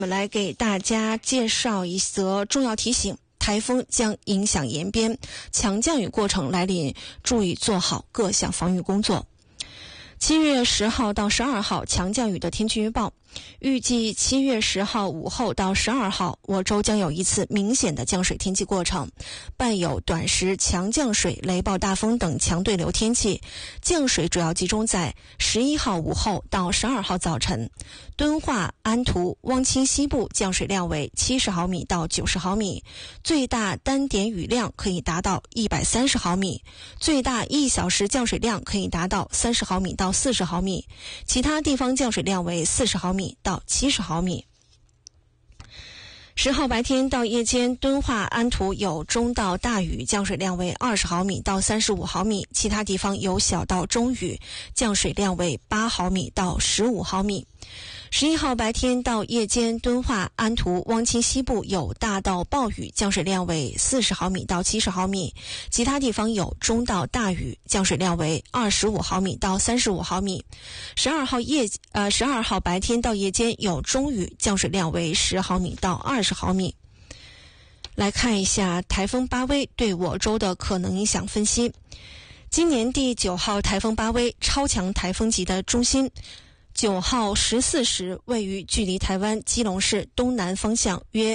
我们来给大家介绍一则重要提醒：台风将影响延边，强降雨过程来临，注意做好各项防御工作。7月10号到12号强降雨的天气预报，预计7月10号午后到12号，我州将有一次明显的降水天气过程，伴有短时强降水、雷暴大风等强对流天气。降水主要集中在11号午后到12号早晨。敦化、安图、汪清西部降水量为70毫米到90毫米，最大单点雨量可以达到130毫米，最大1小时降水量可以达到30毫米到40毫米，其他地方降水量为40毫米到70毫米。10号白天到夜间，敦化、安图有中到大雨，降水量为20毫米到35毫米，其他地方有小到中雨，降水量为8毫米到15毫米。11号白天到夜间，敦化、安图、汪清西部有大到暴雨，降水量为40毫米到70毫米，其他地方有中到大雨，降水量为25毫米到35毫米。12号白天到夜间有中雨，降水量为10毫米到20毫米。来看一下台风巴威对我州的可能影响分析。今年第9号台风巴威超强台风级的中心9号14时位于距离台湾基隆市东南方向约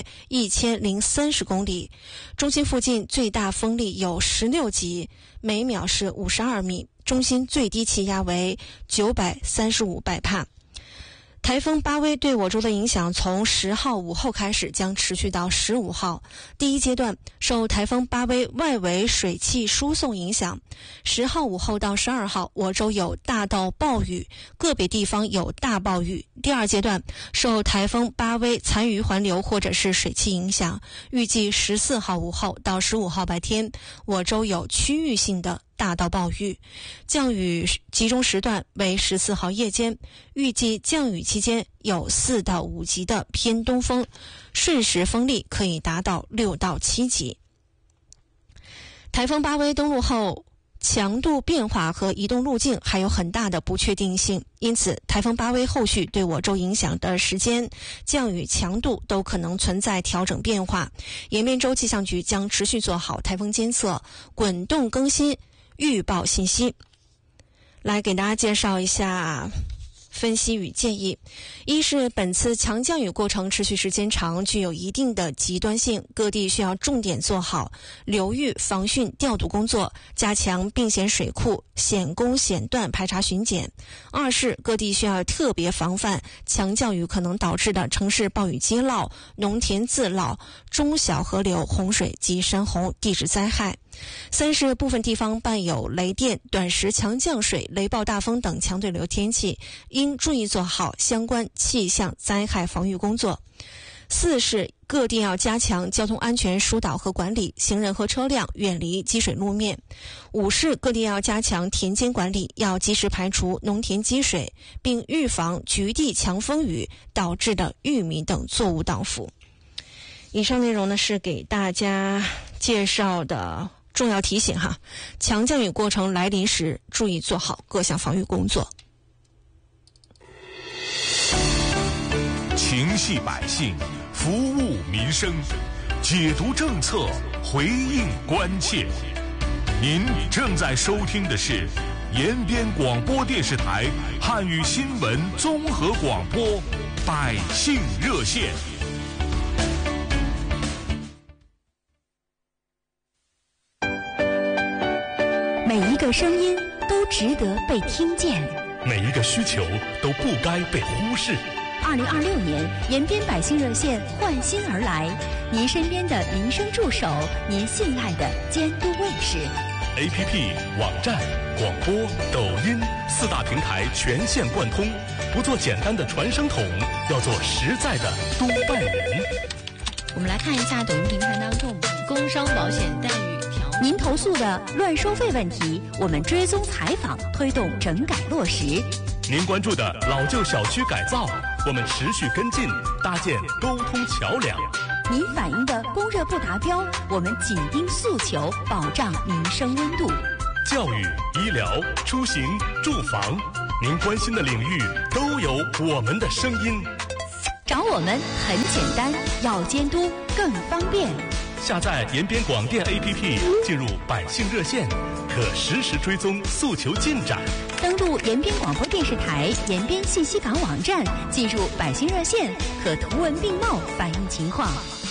1030公里，中心附近最大风力有16级，每秒是52米，中心最低气压为935百帕。台风巴威对我州的影响从10号午后开始，将持续到15号。第一阶段受台风巴威外围水汽输送影响，10号午后到12号，我州有大到暴雨，个别地方有大暴雨。第二阶段受台风巴威残余环流或者是水汽影响，预计14号午后到15号白天，我州有区域性的大到暴雨，降雨集中时段为14号夜间，预计降雨期间有4到5级的偏东风，瞬时风力可以达到6到7级。台风巴威登陆后，强度变化和移动路径还有很大的不确定性，因此台风巴威后续对我州影响的时间、降雨强度都可能存在调整变化。延边州气象局将持续做好台风监测，滚动更新预报信息。来给大家介绍一下分析与建议。一是本次强降雨过程持续时间长，具有一定的极端性，各地需要重点做好流域防汛调度工作，加强并险水库险工险段排查巡检。二是各地需要特别防范强降雨可能导致的城市暴雨积涝、农田自涝、中小河流洪水及山洪地质灾害。三是部分地方伴有雷电、短时强降水、雷暴大风等强对流天气，应注意做好相关气象灾害防御工作。四是各地要加强交通安全疏导和管理，行人和车辆远离积水路面。五是各地要加强田间管理，要及时排除农田积水，并预防局地强风雨导致的玉米等作物倒伏。以上内容呢是给大家介绍的重要提醒哈，强降雨过程来临时，注意做好各项防御工作。 情系百姓，服务民生，解读政策，回应关切。您正在收听的是延边广播电视台汉语新闻综合广播百姓热线。 每一个声音都值得被听见， 每一个需求都不该被忽视。 2026年延边百姓热线换新而来，您身边的民生助手，您信赖的监督卫士。 APP、网站、广播、抖音4大平台全线贯通，不做简单的传声筒，要做实在的督办人。 我们来看一下抖音平台当中工伤保险待遇条文。 您投诉的乱收费问题，我们追踪采访，推动整改落实。 您关注的老旧小区改造，我们持续跟进，搭建沟通桥梁。 您反映的供热不达标，我们紧盯诉求，保障民生温度。 教育、医疗、出行、住房，您关心的领域都有我们的声音。 找我我们很简单，要监督更方便。 下载延边广电 APP， 进入百姓热线，可实时追踪诉求进展。 登录延边广播电视台延边信息港网站，进入百姓热线，可图文并茂反映情况。